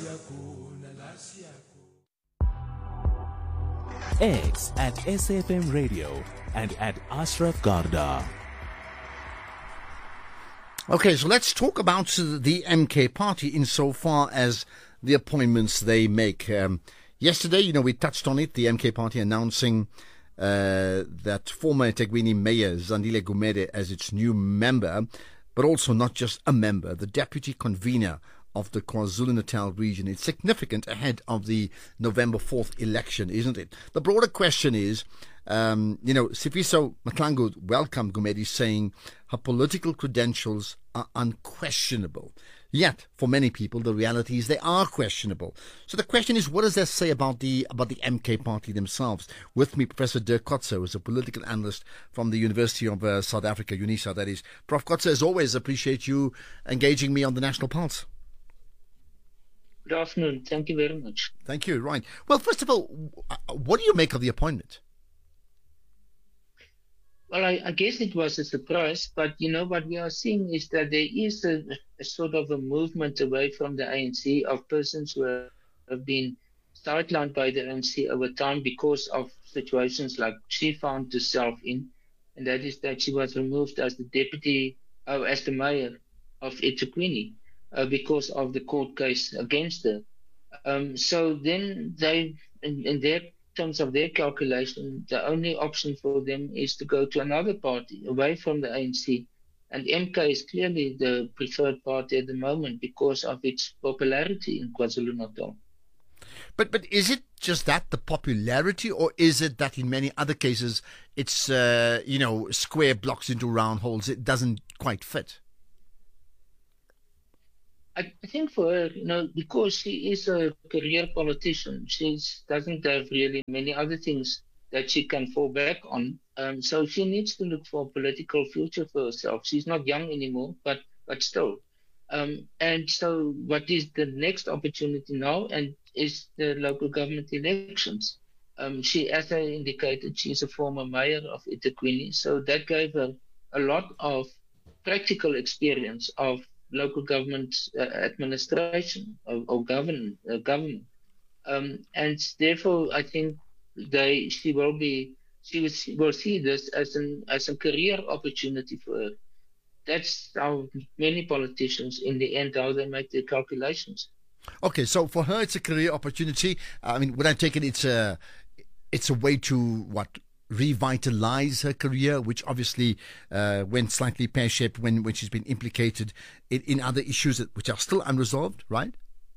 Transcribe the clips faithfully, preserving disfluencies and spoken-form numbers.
X at S F M Radio and at Ashraf Garda. Okay, so let's talk about the M K party insofar as the appointments they make. Um, yesterday, you know, we touched on it, the M K party announcing uh, that former eThekwini Mayor Zandile Gumede as its new member, but also not just a member, the deputy convener of the KwaZulu-Natal region. It's significant ahead of the November fourth election, isn't it? The broader question is, um, you know, Sifiso Mahlangu welcomed Gumede, saying her political credentials are unquestionable. Yet, for many people, the reality is they are questionable. So the question is, what does that say about the about the M K party themselves? With me, Professor Dirk Kotze, who is a political analyst from the University of uh, South Africa, UNISA, that is. Professor Kotze, as always, appreciate you engaging me on the National Pulse. Good afternoon. Thank you very much. Thank you. Right. Well, first of all, what do you make of the appointment? Well, I, I guess it was a surprise, but you know what we are seeing is that there is a, a sort of a movement away from the A N C of persons who have, have been sidelined by the A N C over time because of situations like she found herself in, and that is that she was removed as the deputy, oh, as the mayor of eThekwini. Uh, because of the court case against her. Um, so then they, in, in their terms of their calculation, the only option for them is to go to another party away from the A N C. And M K is clearly the preferred party at the moment because of its popularity in KwaZulu-Natal. But but is it just that, the popularity, or is it that in many other cases it's, uh, you know, square blocks into round holes? It doesn't quite fit. I think for her, you know, because she is a career politician, she doesn't have really many other things that she can fall back on. Um, so she needs to look for a political future for herself. She's not young anymore, but but still. Um, and so what is the next opportunity now? And is the local government elections. Um, she, as I indicated, she's a former mayor of eThekwini, so that gave her a lot of practical experience of local government uh, administration or, or govern, uh, government, um, and therefore I think they she will be she will, she will see this as an as a career opportunity for her. That's how many politicians in the end how they make their calculations. Okay, so for her it's a career opportunity. I mean, would I take it it's a it's a way to what? Revitalize her career, which obviously uh, went slightly pear-shaped when, when she's been implicated in, in other issues that, which are still unresolved, right?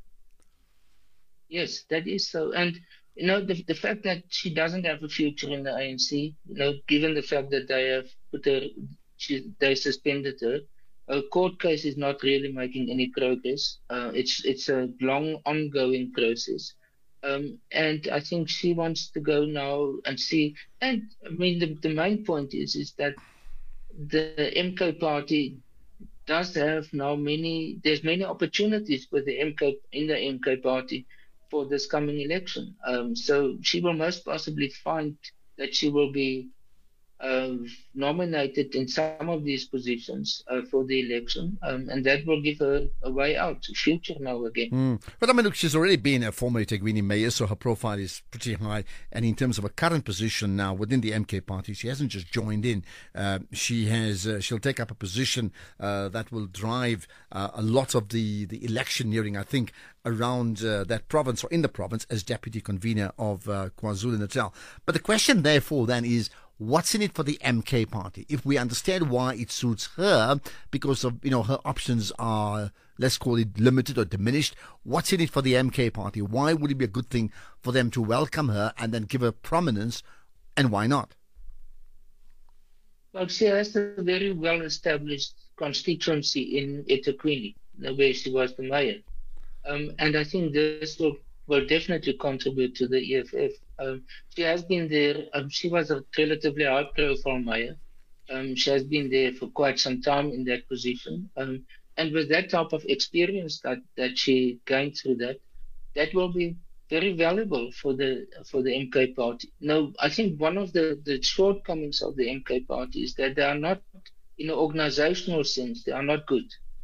Yes, that is so. And, you know, the, the fact that she doesn't have a future in the A N C, you know, given the fact that they have put her, she, they suspended her, a court case is not really making any progress. Uh, it's, it's a long, ongoing process. Um, and I think she wants to go now and see. And I mean, the, the main point is is that the M K party does have now many. There's many opportunities with the M K in the M K party for this coming election. Um, so she will most possibly find that she will be uh, nominated in some of these positions uh, for the election, um, and that will give her a way out, a future now again. Mm. But I mean, look, she's already been a former eThekwini mayor, so her profile is pretty high. And in terms of her current position now within the M K party, she hasn't just joined in. Uh, she has, uh, she'll take up a position uh, that will drive uh, a lot of the, the electioneering, I think, around uh, that province or in the province as deputy convener of uh, KwaZulu-Natal. But the question, therefore, then is, what's in it for the M K party? If we understand why it suits her, because of, you know, her options are, let's call it, limited or diminished, what's in it for the M K party? Why would it be a good thing for them to welcome her and then give her prominence, and why not? Well, she has a very well-established constituency in eThekwini, where she was the mayor. Um, and I think this will, will definitely contribute to the E F F. Um, she has been there. Um, she was a relatively high-profile mayor. Um, she has been there for quite some time in that position. Um, and with that type of experience that, that she gained through that, that will be very valuable for the for the M K party. Now, I think one of the, the shortcomings of the M K party is that they are not, in an organizational sense, they are not good.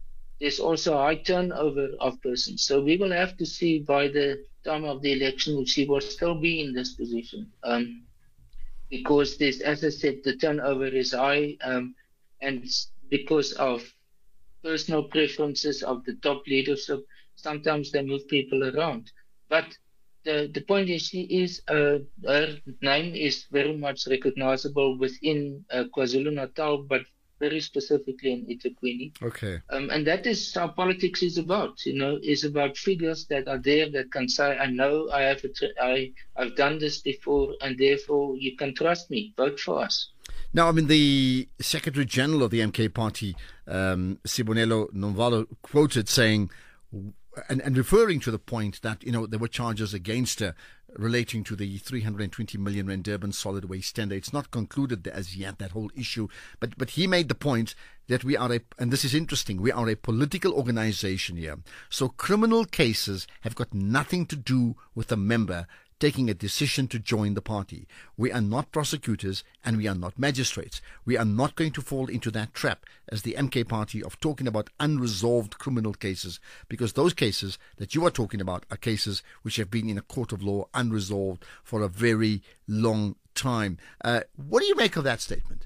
there's also a high turnover of persons. So we will have to see by the time of the election if she will still be in this position. Um, because this, as I said, the turnover is high, um, and because of personal preferences of the top leadership, sometimes they move people around. But the, the point is, she is, uh, her name is very much recognizable within uh, KwaZulu-Natal, but very specifically in eThekwini. Okay. Um, and that is how politics is about, you know, is about figures that are there that can say, I know I have, a I, I've done this before, and therefore you can trust me, vote for us. Now, I mean, the Secretary General of the M K Party, um, Sibonelo Nomvalo, quoted saying, and, and referring to the point that, you know, there were charges against her relating to the three hundred twenty million rand Durban solid waste tender. It's not concluded as yet, that whole issue. But but he made the point that we are a, and this is interesting, we are a political organization here. So criminal cases have got nothing to do with a member taking a decision to join the party. We are not prosecutors and we are not magistrates. We are not going to fall into that trap as the M K Party of talking about unresolved criminal cases, because those cases that you are talking about are cases which have been in a court of law unresolved for a very long time. Uh, what do you make of that statement?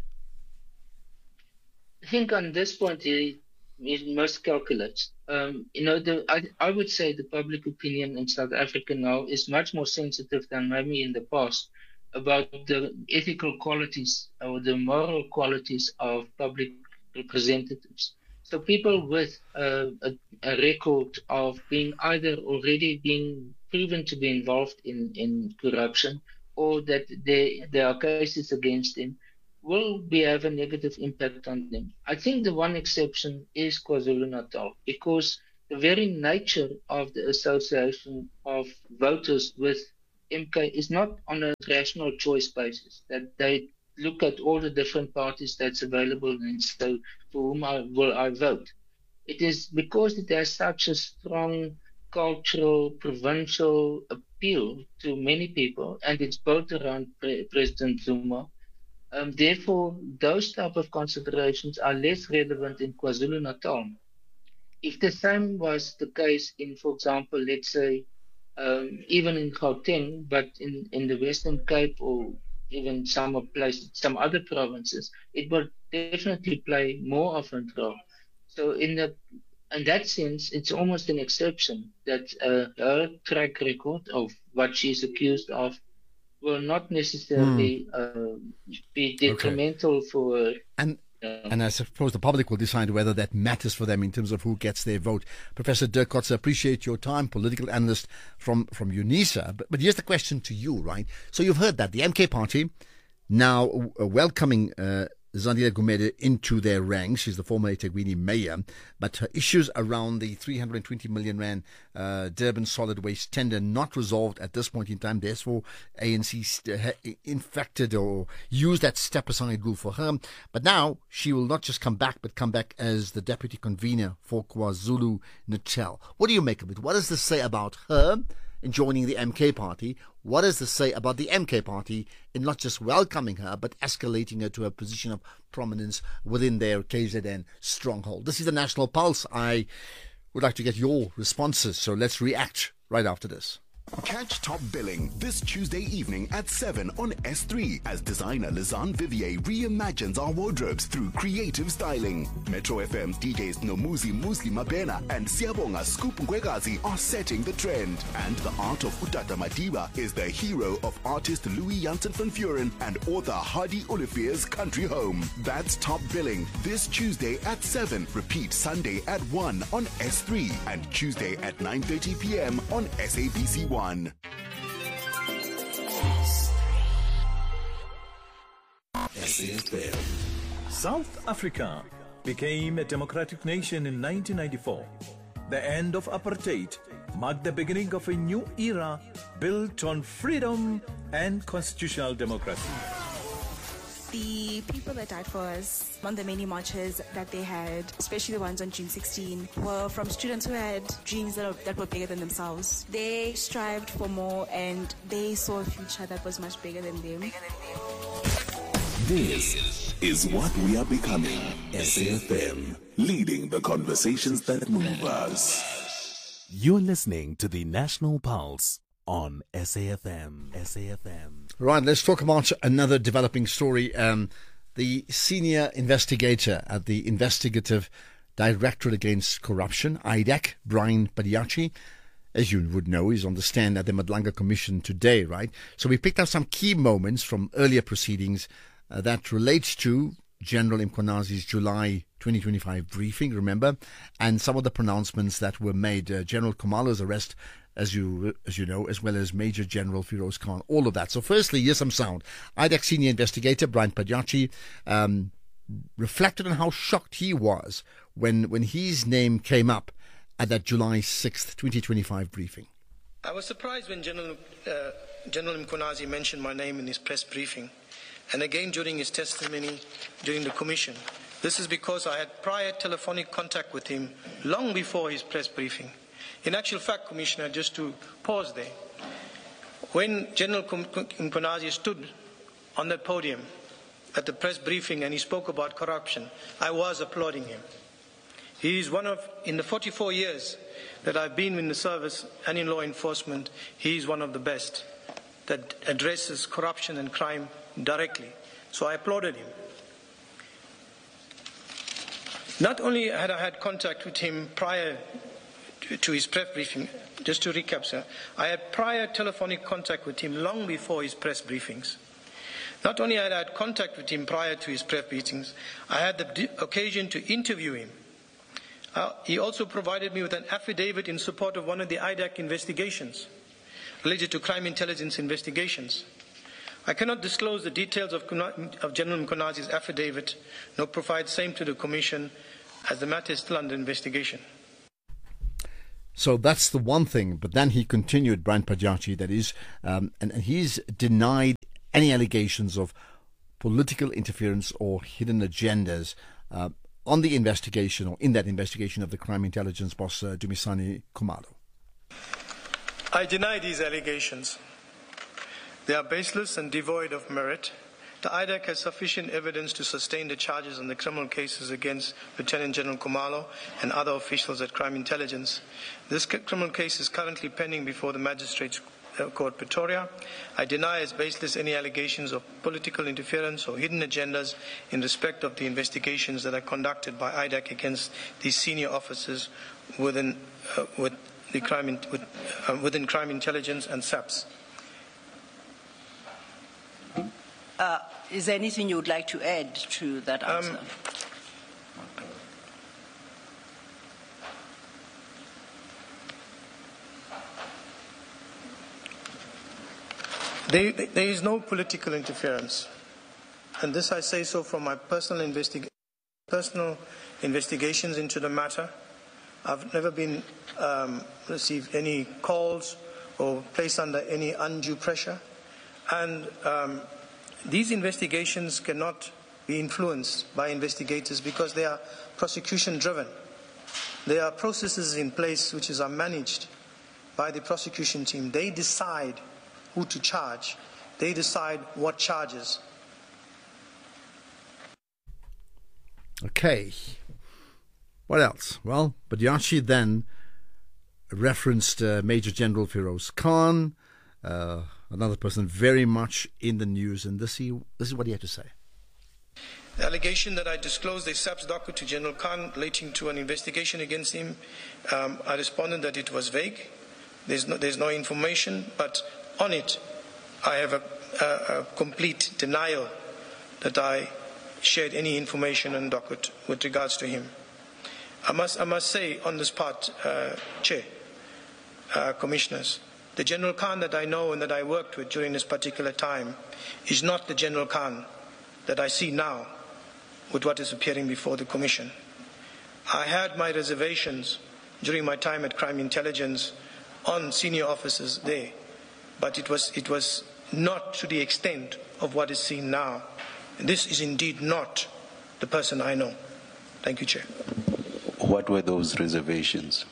I think on this point, he, he must calculate. Um, you know, the, I, I would say the public opinion in South Africa now is much more sensitive than maybe in the past about the ethical qualities or the moral qualities of public representatives. So people with uh, a, a record of being either already being proven to be involved in, in corruption, or that there, there are cases against them, will be have a negative impact on them. I think the one exception is KwaZulu-Natal, because the very nature of the association of voters with M K is not on a rational choice basis, that they look at all the different parties that's available and so for whom I, will I vote. It is because it has such a strong cultural, provincial appeal to many people, and it's built around Pre- President Zuma. Um, therefore, those type of considerations are less relevant in KwaZulu-Natal. If the same was the case in, for example, let's say, um, even in Gauteng, but in, in the Western Cape or even some of places, some other provinces, it would definitely play more of a role. So in the in that sense, it's almost an exception that uh, her track record of what she's accused of will not necessarily mm. uh, be detrimental okay. for her. And, uh, and I suppose the public will decide whether that matters for them in terms of who gets their vote. Professor Dirk Coetzee, appreciate your time, political analyst from, from UNISA. But, but here's the question to you, right? So you've heard that the M K Party now uh, welcoming uh, Zandile Gumede into their ranks. She's the former eThekwini mayor, but her issues around the three hundred twenty million rand uh, Durban solid waste tender not resolved at this point in time. Therefore, A N C st- infected or used that step aside rule for her. But now she will not just come back, but come back as the deputy convener for KwaZulu-Natal. What do you make of it? What does this say about her in joining the M K Party? What does this say about the M K Party in not just welcoming her, but escalating her to a position of prominence within their K Z N stronghold? This is the National Pulse. I would like to get your responses, so let's react right after this. Catch Top Billing this Tuesday evening at seven on S three as designer Lizanne Vivier reimagines our wardrobes through creative styling. Metro F M's D Js Nomuzi Musli Mabena and Siyabonga Scoop Ngwegazi are setting the trend. And the art of Utata Madiba is the hero of artist Louis Janssen van Vuren and author Hardy Olivier's country home. That's Top Billing this Tuesday at seven. Repeat Sunday at one on S three and Tuesday at nine thirty p.m. on S A B C one. One. South Africa became a democratic nation in nineteen ninety-four. The end of apartheid marked the beginning of a new era built on freedom and constitutional democracy. The people that died for us on the many marches that they had, especially the ones on June sixteenth, were from students who had dreams that, are, that were bigger than themselves. They strived for more and they saw a future that was much bigger than them. This is what we are becoming. S A F M, leading the conversations that move us. You're listening to the National Pulse on S A F M. S A F M. Right, let's talk about another developing story. Um, the senior investigator at the Investigative Directorate Against Corruption, I D A C, Brian Padiachi, as you would know, is on the stand at the Madlanga Commission today, right? So we picked up some key moments from earlier proceedings uh, that relates to General Mkhwanazi's July twenty twenty-five briefing, remember, and some of the pronouncements that were made. Uh, General Khumalo's arrest, as you as you know, as well as Major General Firoz Khan, all of that. So firstly, here's some sound. I D A C senior investigator Brian Padiachi um, reflected on how shocked he was when, when his name came up at that July sixth, twenty twenty-five briefing. I was surprised when General, uh, General Mkhwanazi mentioned my name in his press briefing, and again during his testimony during the commission. This is because I had prior telephonic contact with him long before his press briefing. In actual fact, Commissioner, just to pause there, when General Mkhwanazi stood on that podium at the press briefing and he spoke about corruption, I was applauding him. He is one of, in the forty-four years that I've been in the service and in law enforcement, he is one of the best that addresses corruption and crime directly. So I applauded him. Not only had I had contact with him prior to, to his press briefing, just to recap, sir, I had prior telephonic contact with him long before his press briefings. Not only had I had contact with him prior to his press briefings, I had the occasion to interview him. Uh, he also provided me with an affidavit in support of one of the I D A C investigations related to crime intelligence investigations. I cannot disclose the details of, of General Mkhwanazi's affidavit, nor provide same to the Commission, as the matter is still under investigation. So that's the one thing. But then he continued, Brian Padiachi, that is, um, and, and he's denied any allegations of political interference or hidden agendas uh, on the investigation or in that investigation of the crime intelligence boss, uh, Dumisani Khumalo. I deny these allegations. They are baseless and devoid of merit. The I D A C has sufficient evidence to sustain the charges on the criminal cases against Lieutenant General Khumalo and other officials at Crime Intelligence. This criminal case is currently pending before the Magistrates Court, Pretoria. I deny as baseless any allegations of political interference or hidden agendas in respect of the investigations that are conducted by I D A C against these senior officers within, uh, with the crime in, with, uh, within Crime Intelligence and S A P S. Uh, is there anything you would like to add to that answer? Um, There, there is no political interference, and this I say so from my personal, investi- personal investigations into the matter. I've never been um, received any calls or placed under any undue pressure, and um, these investigations cannot be influenced by investigators because they are prosecution-driven. There are processes in place which are managed by the prosecution team. They decide who to charge. They decide what charges. Okay. What else? Well, Padiachi then referenced uh, Major General Firoz Khan, uh, another person very much in the news, and this, he, this is what he had to say. The allegation that I disclosed a S A P S docket to General Khan relating to an investigation against him, um, I responded that it was vague. There's no, there's no information, but on it, I have a, a, a complete denial that I shared any information on docket with regards to him. I must, I must say on this part, uh, Chair, uh, Commissioners, the General Khan that I know and that I worked with during this particular time is not the General Khan that I see now with what is appearing before the Commission. I had my reservations during my time at Crime Intelligence on senior officers there, but it was, it was not to the extent of what is seen now. This is indeed not the person I know. Thank you, Chair. What were those reservations?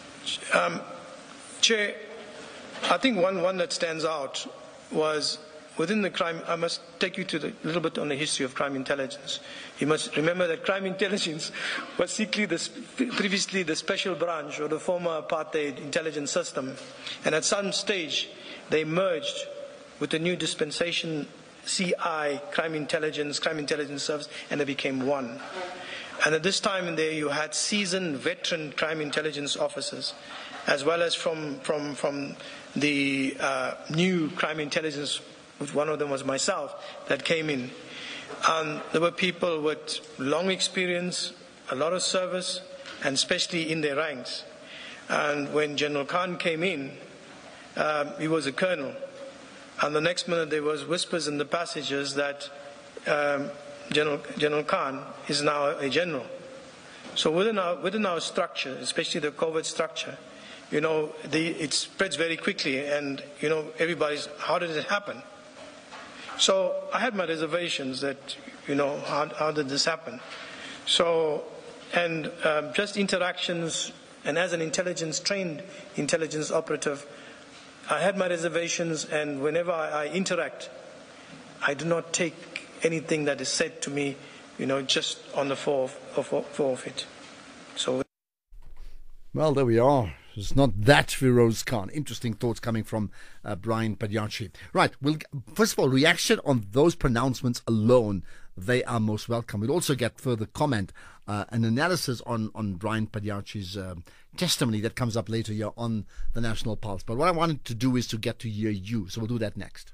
Um, Chair, I think one, one that stands out was within the crime, I must take you to the, a little bit on the history of crime intelligence. You must remember that crime intelligence was secretly the, previously the special branch or the former apartheid intelligence system. And at some stage, they merged with the new dispensation C I, Crime Intelligence, Crime Intelligence Service, and they became one. And at this time in there, you had seasoned veteran crime intelligence officers, as well as from, from, from the uh, new crime intelligence, which one of them was myself, that came in. And there were people with long experience, a lot of service, and especially in their ranks. And when General Khan came in, uh, he was a colonel. And the next minute there was whispers in the passages that um, General, General Khan is now a general. So within our, within our structure, especially the covert structure, you know, the, it spreads very quickly, and, you know, everybody's, how did it happen? So I had my reservations that, you know, how, how did this happen? So, and um, just interactions, and as an intelligence, trained intelligence operative, I had my reservations, and whenever I, I interact, I do not take anything that is said to me, you know, just on the floor of, of, of it. So, well, there we are. It's not that Feroz Khan. Interesting thoughts coming from uh, Brian Padyachi. Right, we'll first of all, reaction on those pronouncements alone, they are most welcome. We'll also get further comment, uh, an analysis on, on Brian Padyachi's uh, testimony that comes up later here on the National Pulse. But what I wanted to do is to get to hear you, so we'll do that next.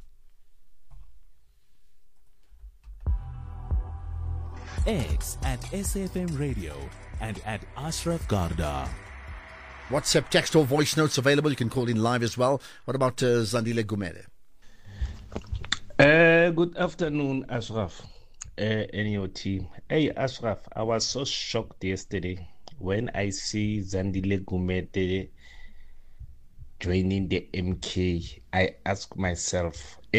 X at S A F M Radio and at Ashraf Garda. WhatsApp, text or voice notes available. You can call in live as well. What about uh, Zandile Gumede? Uh, good afternoon, Ashraf uh, and your team. Hey, Ashraf, I was so shocked yesterday when I see Zandile Gumede joining the M K. I ask myself,